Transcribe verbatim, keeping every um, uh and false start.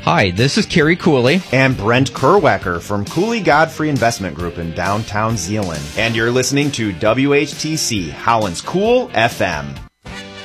Hi, this is Kerry Cooley. And Brent Kerwecker from Cooley Godfrey Investment Group in downtown Zeeland. And you're listening to W H T C, Howland's Cool F M.